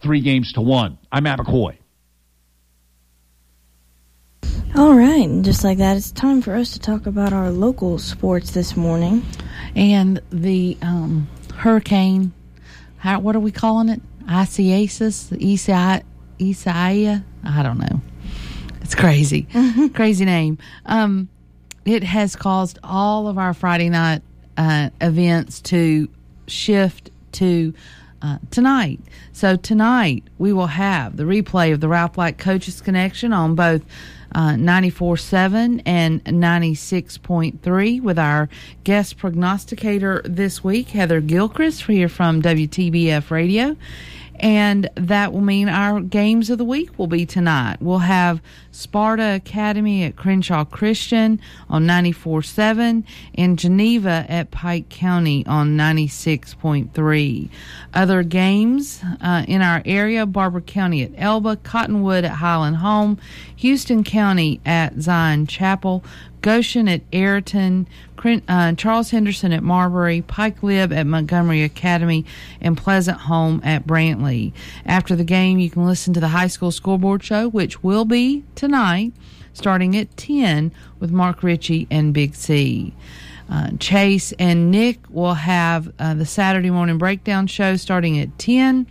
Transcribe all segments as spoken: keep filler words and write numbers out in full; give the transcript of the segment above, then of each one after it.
three games to one. I'm Matt McCoy. All right, and just like that, it's time for us to talk about our local sports this morning. And the um, hurricane, how, what are we calling it? Isaias? Isaiah? Isaiah? I don't know. It's crazy. Crazy name. Um, it has caused all of our Friday night uh, events to shift to uh, tonight. So tonight we will have the replay of the Ralph Black Coaches Connection on both uh, ninety-four point seven and ninety-six point three with our guest prognosticator this week, Heather Gilchrist, here from W T B F Radio. And that will mean our games of the week will be tonight. We'll have Sparta Academy at Crenshaw Christian on ninety-four point seven and Geneva at Pike County on ninety-six point three. Other games uh, in our area, Barber County at Elba, Cottonwood at Highland Home, Houston County at Zion Chapel, Goshen at Ayrton, uh, Charles Henderson at Marbury, Pike Lib at Montgomery Academy, and Pleasant Home at Brantley. After the game, you can listen to the high school scoreboard show, which will be tonight, starting at ten with Mark Ritchie and Big C. Uh, Chase and Nick will have uh, the Saturday morning breakdown show starting at ten.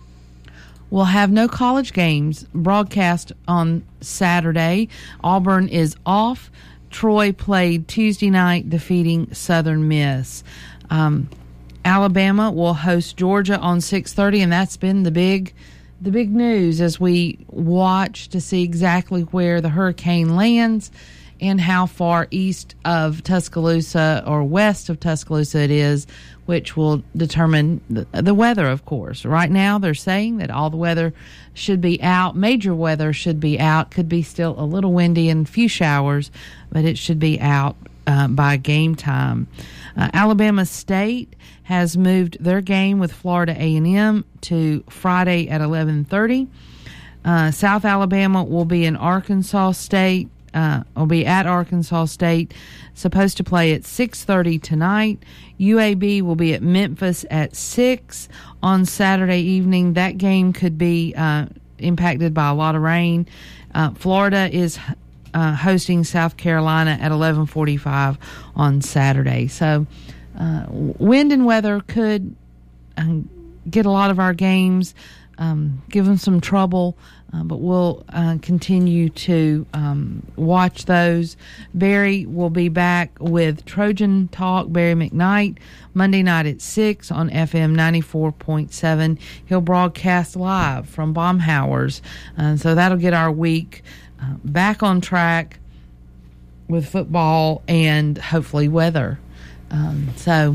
We'll have no college games broadcast on Saturday. Auburn is off. Troy played Tuesday night, defeating Southern Miss. Um, Alabama will host Georgia on six thirty, and that's been the big, the big news as we watch to see exactly where the hurricane lands and how far east of Tuscaloosa or west of Tuscaloosa it is, which will determine the, the weather, of course. Right now, they're saying that all the weather should be out. Major weather should be out. Could be still a little windy and a few showers, but it should be out uh, by game time. Uh, Alabama State has moved their game with Florida A and M to Friday at eleven thirty. Uh, South Alabama will be in Arkansas State. Uh, will be at Arkansas State, supposed to play at six thirty tonight. U A B will be at Memphis at six on Saturday evening. That game could be uh, impacted by a lot of rain. Uh, Florida is uh, hosting South Carolina at eleven forty-five on Saturday. So uh, wind and weather could uh, get a lot of our games, um, give them some trouble. Uh, but we'll uh, continue to um, watch those. Barry will be back with Trojan Talk, Barry McKnight, Monday night at six on F M ninety-four point seven. He'll broadcast live from Baumhauer's. Uh, so that'll get our week uh, back on track with football and hopefully weather. Um, so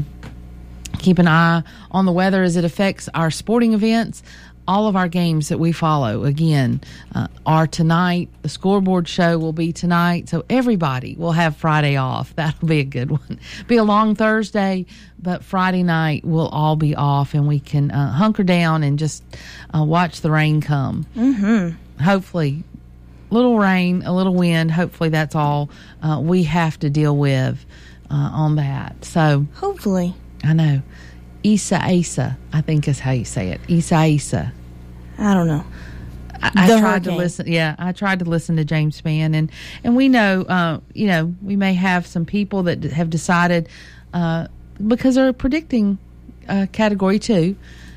keep an eye on the weather as it affects our sporting events. All of our games that we follow, again, uh, are tonight. The scoreboard show will be tonight, so everybody will have Friday off. That'll be a good one. Be a long Thursday, but Friday night we'll all be off, and we can uh, hunker down and just uh, watch the rain come. Mm-hmm. Hopefully, little rain, a little wind. Hopefully that's all uh, we have to deal with uh, on that. So hopefully. I know. Isa Isa, I think is how you say it. Isa Isa. I don't know. I, I tried hurricane. to listen. Yeah, I tried to listen to James Spann, and and we know, uh, you know, we may have some people that have decided uh, because they're predicting uh, Category Two.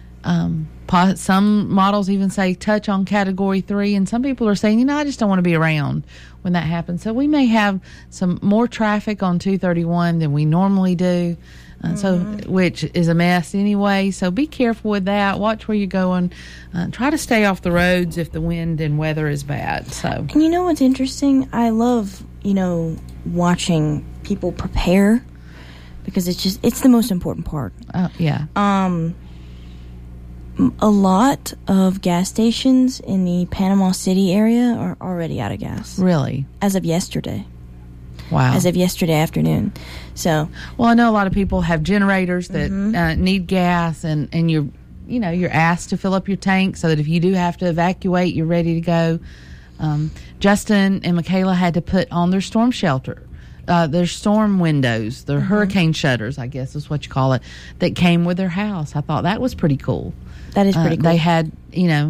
Um, some models even say touch on Category Three, and some people are saying, you know, I just don't want to be around when that happens. So we may have some more traffic on two thirty-one than we normally do. Uh, so, mm-hmm. which is a mess anyway. So be careful with that. Watch where you're going. Uh, try to stay off the roads if the wind and weather is bad. So, and you know what's interesting? I love, you know, watching people prepare because it's just it's the most important part. Uh, yeah. Um, a lot of gas stations in the Panama City area are already out of gas. Really? As of yesterday. Wow. As of yesterday afternoon. So, well, I know a lot of people have generators that mm-hmm. uh, need gas, and, and you're, you know, you're asked to fill up your tank so that if you do have to evacuate, you're ready to go. Um, Justin and Michaela had to put on their storm shelter, uh, their storm windows, their mm-hmm. hurricane shutters, I guess is what you call it, that came with their house. I thought that was pretty cool. That is pretty uh, cool. They had, you know,